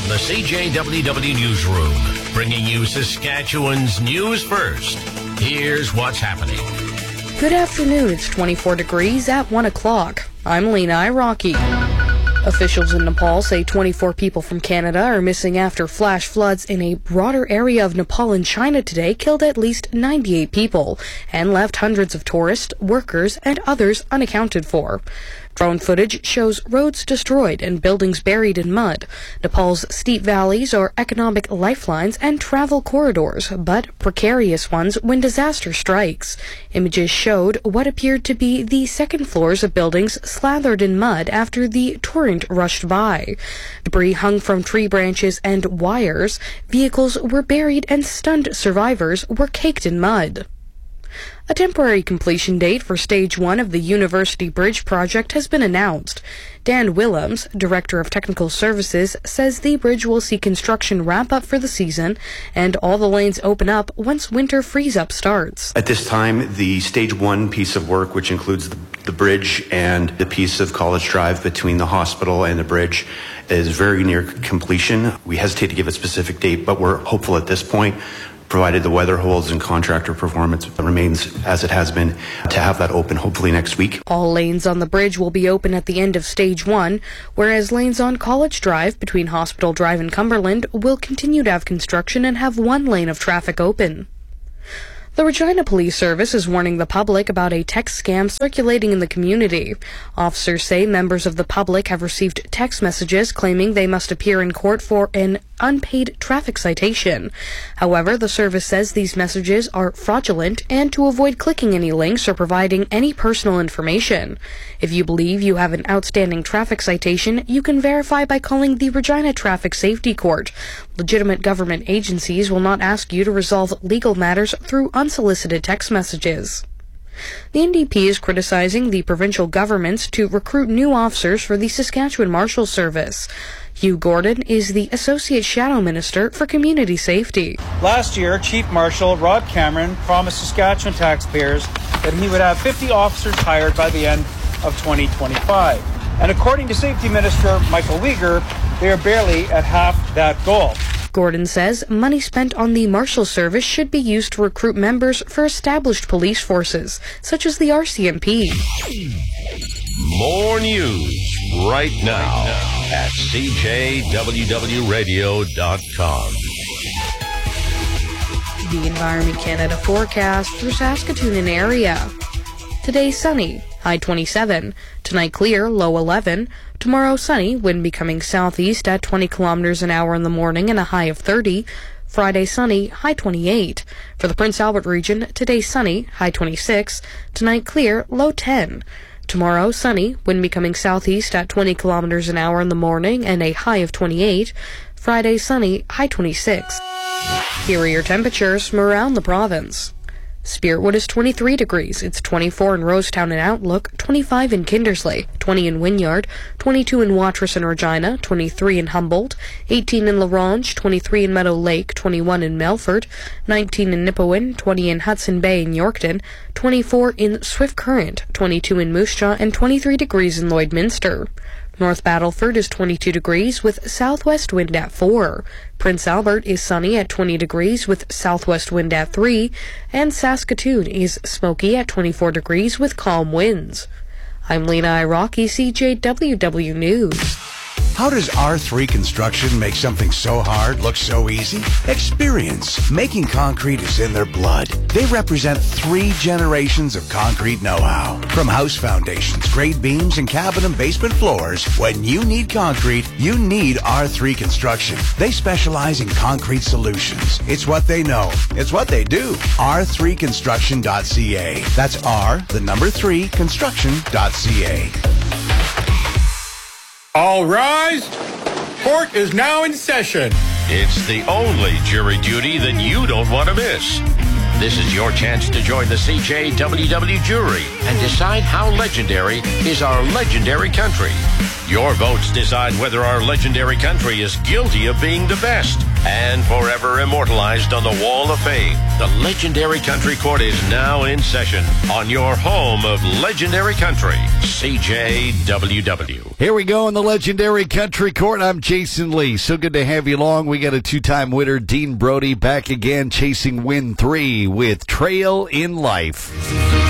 From the CJWW Newsroom, bringing you Saskatchewan's news first. Here's what's happening. Good afternoon. It's 24 degrees at 1 o'clock. I'm Lena Iraqi. Officials in Nepal say 24 people from Canada are missing after flash floods in a broader area of Nepal and China today killed at least 98 people and left hundreds of tourists, workers, and others unaccounted for. Drone footage shows roads destroyed and buildings buried in mud. Nepal's steep valleys are economic lifelines and travel corridors, but precarious ones when disaster strikes. Images showed what appeared to be the second floors of buildings slathered in mud after the torrent rushed by. Debris hung from tree branches and wires. Vehicles were buried and stunned survivors were caked in mud. A temporary completion date for Stage 1 of the University Bridge project has been announced. Dan Willems, Director of Technical Services, says the bridge will see construction wrap up for the season and all the lanes open up once winter freeze-up starts. At this time, the Stage 1 piece of work, which includes the bridge and the piece of College Drive between the hospital and the bridge, is very near completion. We hesitate to give a specific date, but we're hopeful at this point, provided the weather holds and contractor performance remains as it has been, to have that open hopefully next week. All lanes on the bridge will be open at the end of Stage 1, whereas lanes on College Drive between Hospital Drive and Cumberland will continue to have construction and have one lane of traffic open. The Regina Police Service is warning the public about a text scam circulating in the community. Officers say members of the public have received text messages claiming they must appear in court for an unpaid traffic citation. However, the service says these messages are fraudulent and to avoid clicking any links or providing any personal information. If you believe you have an outstanding traffic citation, you can verify by calling the Regina Traffic Safety Court. Legitimate government agencies will not ask you to resolve legal matters through unsolicited text messages. The NDP is criticizing the provincial governments to recruit new officers for the Saskatchewan Marshal Service. Hugh Gordon is the Associate Shadow Minister for Community Safety. Last year, Chief Marshal Rod Cameron promised Saskatchewan taxpayers that he would have 50 officers hired by the end of 2025. And according to Safety Minister Michael Uyghur, they are barely at half that goal. Gordon says money spent on the Marshal Service should be used to recruit members for established police forces, such as the RCMP. More news right now at CJWWRadio.com. The Environment Canada forecast for Saskatoon and area. Today sunny, high 27. Tonight clear, low 11. Tomorrow sunny, wind becoming southeast at 20 kilometers an hour in the morning and a high of 30. Friday sunny, high 28. For the Prince Albert region, today sunny, high 26. Tonight clear, low 10. Tomorrow sunny, wind becoming southeast at 20 kilometers an hour in the morning and a high of 28. Friday sunny, high 26. Here are your temperatures from around the province. Spiritwood is 23 degrees. It's 24 in Rosetown and Outlook, 25 in Kindersley, 20 in Wynyard, 22 in Watrous and Regina, 23 in Humboldt, 18 in La Ronge, 23 in Meadow Lake, 21 in Melfort, 19 in Nipawin, 20 in Hudson Bay and Yorkton, 24 in Swift Current, 22 in Moose Jaw, and 23 degrees in Lloydminster. North Battleford is 22 degrees with southwest wind at 4. Prince Albert is sunny at 20 degrees with southwest wind at 3. And Saskatoon is smoky at 24 degrees with calm winds. I'm Lena Iraqi, CJWW News. How does R3 Construction make something so hard look so easy? Experience. Making concrete is in their blood. They represent 3 generations of concrete know-how. From house foundations, grade beams, and cabin and basement floors, when you need concrete, you need R3 Construction. They specialize in concrete solutions. It's what they know. It's what they do. R3construction.ca. That's R3 construction.ca. All rise. Court is now in session. It's the only jury duty that you don't want to miss. This is your chance to join the CJWW jury and decide how legendary is our legendary country. Your votes decide whether our legendary country is guilty of being the best And forever immortalized on the Wall of Fame, the legendary Country Court is now in session on your home of legendary country, CJWW. Here we go in the legendary Country Court. I'm Jason Lee. So good to have you along. We got a two-time winner, Dean Brody, back again chasing win 3 with Trail in Life.